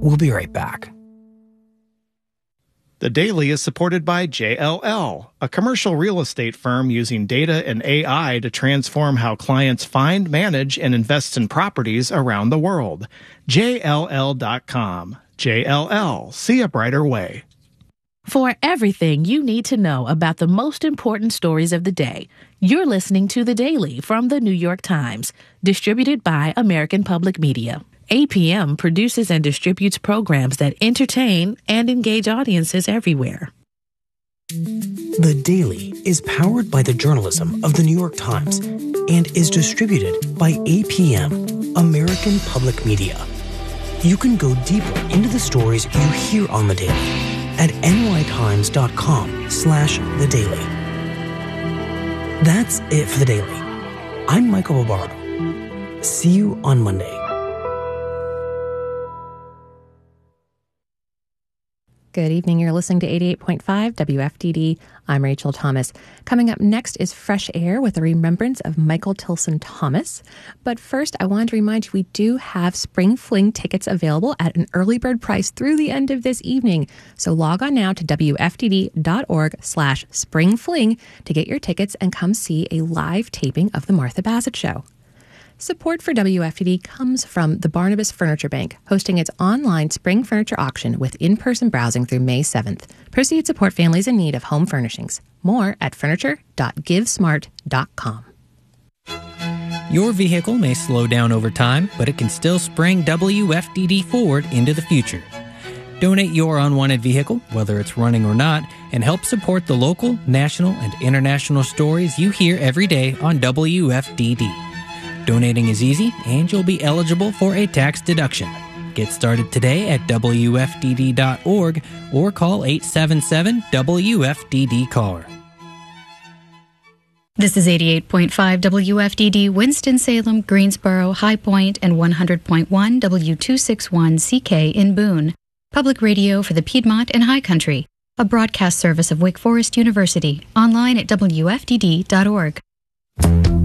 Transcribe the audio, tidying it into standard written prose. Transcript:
We'll be right back. The Daily is supported by JLL, a commercial real estate firm using data and AI to transform how clients find, manage, and invest in properties around the world. JLL.com. JLL, see a brighter way. For everything you need to know about the most important stories of the day, you're listening to The Daily from The New York Times, distributed by American Public Media. APM produces and distributes programs that entertain and engage audiences everywhere. The Daily is powered by the journalism of The New York Times and is distributed by APM, American Public Media. You can go deeper into the stories you hear on The Daily at nytimes.com/The Daily. That's it for The Daily. I'm Michael Barbaro. See you on Monday. Good evening. You're listening to 88.5 WFDD. I'm Rachel Thomas. Coming up next is Fresh Air with a remembrance of Michael Tilson Thomas. But first, I wanted to remind you we do have Spring Fling tickets available at an early bird price through the end of this evening. So log on now to WFDD.org/springfling to get your tickets and come see a live taping of The Martha Bassett Show. Support for WFDD comes from the Barnabas Furniture Bank, hosting its online spring furniture auction with in-person browsing through May 7th. Proceeds support families in need of home furnishings. More at furniture.givesmart.com. Your vehicle may slow down over time, but it can still spring WFDD forward into the future. Donate your unwanted vehicle, whether it's running or not, and help support the local, national, and international stories you hear every day on WFDD. Donating is easy, and you'll be eligible for a tax deduction. Get started today at WFDD.org or call 877-WFDD-CALL. This is 88.5 WFDD, Winston-Salem, Greensboro, High Point, and 100.1 W261CK in Boone. Public radio for the Piedmont and High Country. A broadcast service of Wake Forest University. Online at WFDD.org.